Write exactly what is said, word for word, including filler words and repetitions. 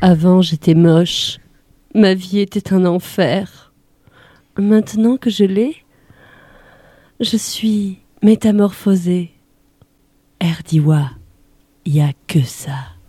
Avant, j'étais moche. Ma vie était un enfer. Maintenant que je l'ai, je suis métamorphosée. Erdiwa, y a que ça.